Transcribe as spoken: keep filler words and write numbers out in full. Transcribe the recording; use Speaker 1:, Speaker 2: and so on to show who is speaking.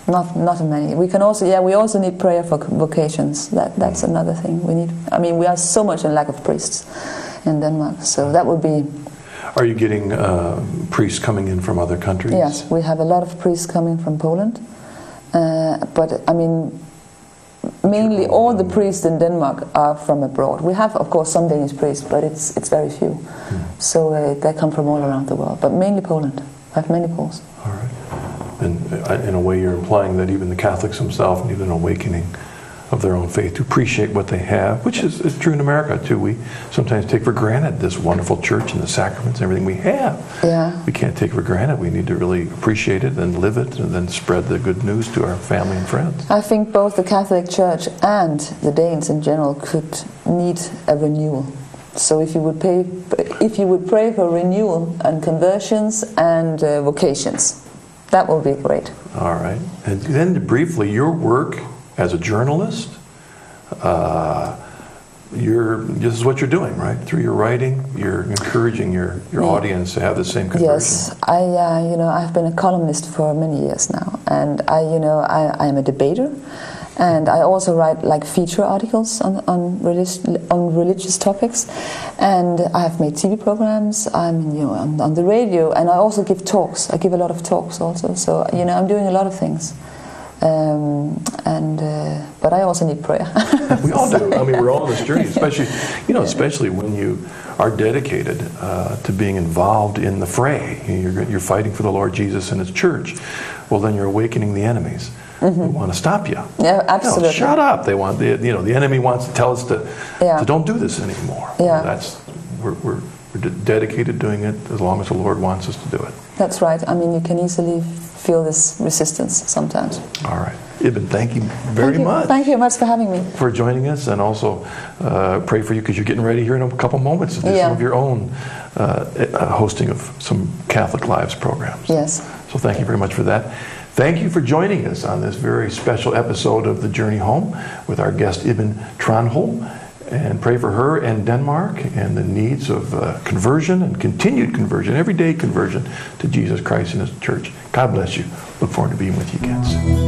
Speaker 1: Not not many. We can also yeah. We also need prayer for vocations. That that's another thing we need. I mean, we are so much in lack of priests in Denmark. So that would be.
Speaker 2: Are you getting uh, priests coming in from other countries?
Speaker 1: Yes, we have a lot of priests coming from Poland. Uh, but I mean, mainly all the priests in Denmark are from abroad. We have, of course, some Danish priests, but it's it's very few. Hmm. So uh, they come from all around the world, but mainly Poland. I have many Poles.
Speaker 2: All right. And uh, in a way, you're implying that even the Catholics themselves need an awakening of their own faith to appreciate what they have, which is, is true in America too. We sometimes take for granted this wonderful church and the sacraments and everything we have.
Speaker 1: Yeah.
Speaker 2: We can't take it for granted. We need to really appreciate it and live it and then spread the good news to our family and friends.
Speaker 1: I think both the Catholic Church and the Danes in general could need a renewal. So if you would pay, if you would pray for renewal and conversions and uh, vocations, that would be great.
Speaker 2: All right. And then briefly, your work as a journalist, uh, you're, this is what you're doing, right? Through your writing, you're encouraging your, your yeah. audience to have the same conversion.
Speaker 1: Yes, I, uh, you know, I've been a columnist for many years now, and I, you know, I, I am a debater, and I also write like feature articles on on, religious on religious topics, and I have made T V programs. I'm, you know, on, on the radio, and I also give talks. I give a lot of talks also. So, you know, I'm doing a lot of things. Um, and uh, but I also need prayer.
Speaker 2: We all do. I mean, we're all on this journey, especially, you know, especially when you are dedicated uh, to being involved in the fray. You're, you're fighting for the Lord Jesus and His church. Well, then you're awakening the enemies mm-hmm. who want to stop you.
Speaker 1: Yeah, absolutely.
Speaker 2: You know, shut up. They want the, you know, the enemy wants to tell us to,
Speaker 1: yeah.
Speaker 2: to don't do this anymore.
Speaker 1: Yeah.
Speaker 2: That's we're, we're we're dedicated doing it as long as the Lord wants us to do it.
Speaker 1: That's right. I mean, you can easily feel this resistance sometimes.
Speaker 2: All right. Ibn, thank you very
Speaker 1: thank you.
Speaker 2: much.
Speaker 1: Thank you very much for having me.
Speaker 2: For joining us, and also uh, pray for you because you're getting ready here in a couple moments to do
Speaker 1: yeah.
Speaker 2: some of your own uh, hosting of some Catholic Lives programs.
Speaker 1: Yes.
Speaker 2: So thank you very much for that. Thank you for joining us on this very special episode of The Journey Home with our guest Ibn Tranholm. And pray for her and Denmark and the needs of uh, conversion and continued conversion, everyday conversion to Jesus Christ and His church. God bless you. Look forward to being with you again soon.